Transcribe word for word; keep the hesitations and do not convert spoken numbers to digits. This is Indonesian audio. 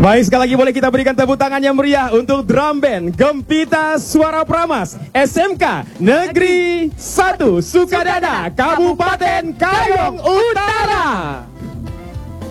Baik, sekali lagi boleh kita berikan tepuk tangan yang meriah untuk drum band Gempita Suara Pramas S M K Negeri satu Sukadana, Kabupaten Kayong Utara.